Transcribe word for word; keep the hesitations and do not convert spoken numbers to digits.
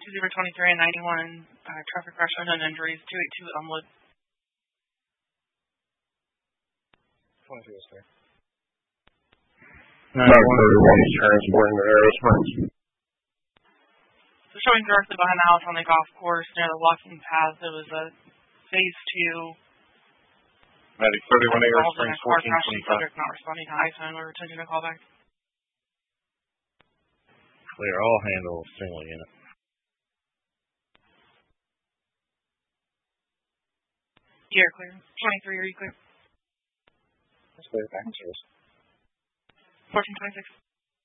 two zero two three and ninety-one, uh, traffic crash, unknown injuries, two eight two Elmwood. twenty-two is there. nine thirty-one is transporting to Arrow Springs. So showing directly behind the house on the golf course near the walking path, there was a phase two. Medic thirty-one Arrow Springs, fourteen twenty-five. Subject not responding to iPhone or attention to callback. Clear, all handle single unit. You're clear. twenty-three, are you clear? Let's clear back in service. fourteen twenty-six.